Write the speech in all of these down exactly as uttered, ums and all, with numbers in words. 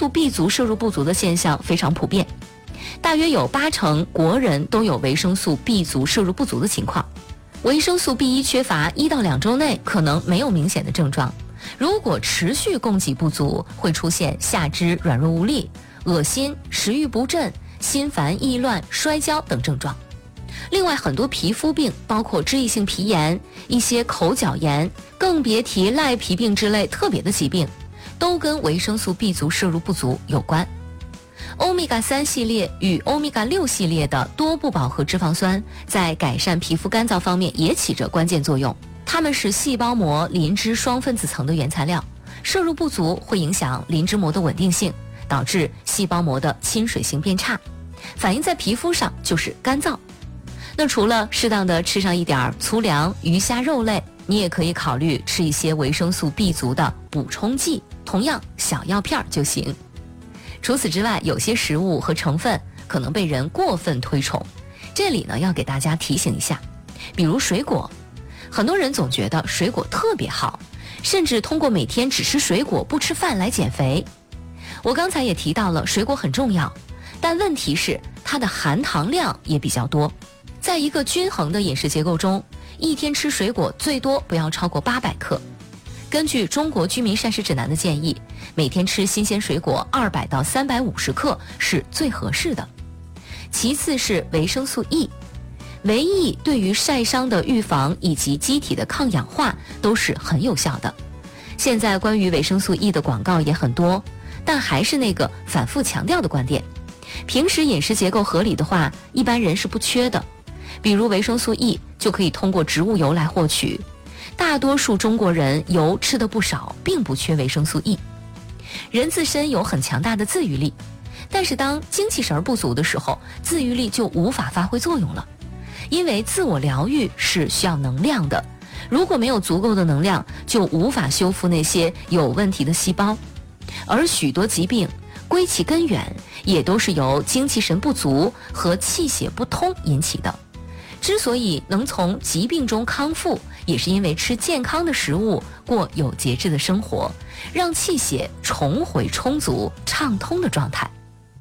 素 B 族摄入不足的现象非常普遍，大约有八成国人都有维生素 B 族摄入不足的情况。维生素 B 一 缺乏一到两周内可能没有明显的症状，如果持续供给不足，会出现下肢软弱无力、恶心、食欲不振、心烦意乱、摔跤等症状。另外，很多皮肤病，包括脂溢性皮炎、一些口角炎，更别提赖皮病之类特别的疾病，都跟维生素 B 族摄入不足有关。欧米伽三系列与欧米伽六系列的多不饱和脂肪酸在改善皮肤干燥方面也起着关键作用，它们是细胞膜磷脂双分子层的原材料，摄入不足会影响磷脂膜的稳定性，导致细胞膜的亲水性变差，反映在皮肤上就是干燥。那除了适当的吃上一点粗粮、鱼虾肉类，你也可以考虑吃一些维生素 B 族的补充剂，同样小药片就行。除此之外，有些食物和成分可能被人过分推崇，这里呢要给大家提醒一下，比如水果，很多人总觉得水果特别好，甚至通过每天只吃水果不吃饭来减肥。我刚才也提到了水果很重要，但问题是它的含糖量也比较多。在一个均衡的饮食结构中，一天吃水果最多不要超过八百克。根据中国居民膳食指南的建议，每天吃新鲜水果二百到三百五十克是最合适的。其次是维生素 E， 维 E 对于晒伤的预防以及机体的抗氧化都是很有效的。现在关于维生素 E 的广告也很多，但还是那个反复强调的观点，平时饮食结构合理的话，一般人是不缺的。比如维生素 E 就可以通过植物油来获取，大多数中国人油吃得不少，并不缺维生素 E。 人自身有很强大的自愈力，但是当精气神不足的时候，自愈力就无法发挥作用了。因为自我疗愈是需要能量的，如果没有足够的能量，就无法修复那些有问题的细胞。而许多疾病归其根源，也都是由精气神不足和气血不通引起的。之所以能从疾病中康复，也是因为吃健康的食物，过有节制的生活，让气血重回充足畅通的状态。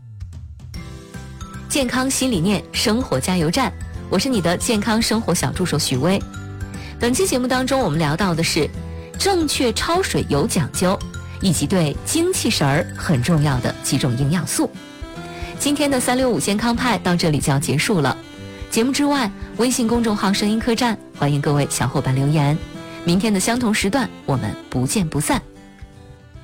健康新理念，生活加油站，我是你的健康生活小助手许巍。本期节目当中，我们聊到的是正确焯水有讲究，以及对精气神儿很重要的几种营养素。今天的三六五健康派到这里就要结束了。节目之外，微信公众号声音客栈，欢迎各位小伙伴留言。明天的相同时段，我们不见不散。